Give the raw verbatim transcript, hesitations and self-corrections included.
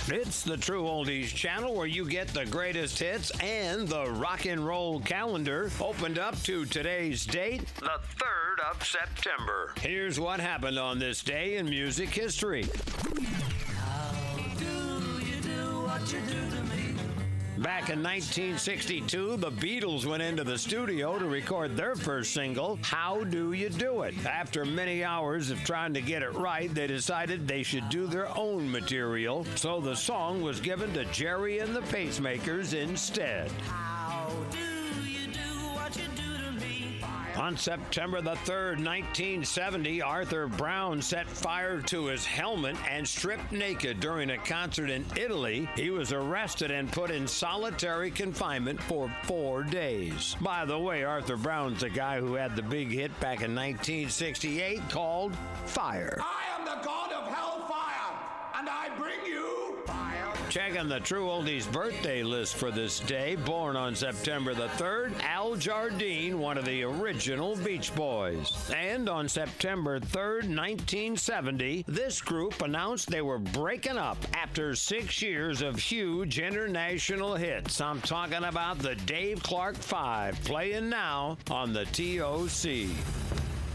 It's the True Oldies channel where you get the greatest hits and the rock and roll calendar opened up to today's date, the third of September. Here's what happened on this day in music history. How do you do what you do to me? Back in nineteen sixty-two, the Beatles went into the studio to record their first single, How Do You Do It? After many hours of trying to get it right, they decided they should do their own material, so the song was given to Jerry and the Pacemakers instead. How do you do what you do to me? On September the third, nineteen seventy, Arthur Brown set fire to his helmet and stripped naked during a concert in Italy. He was arrested and put in solitary confinement for four days. By the way, Arthur Brown's the guy who had the big hit back in nineteen sixty-eight called Fire. I am the god of hellfire, and I bring you fire. Checking the True Oldies birthday list for this day. Born on September the third, Al Jardine, one of the original Beach Boys. And on September third, nineteen seventy, this group announced they were breaking up after six years of huge international hits. I'm talking about the Dave Clark Five, playing now on the T O C.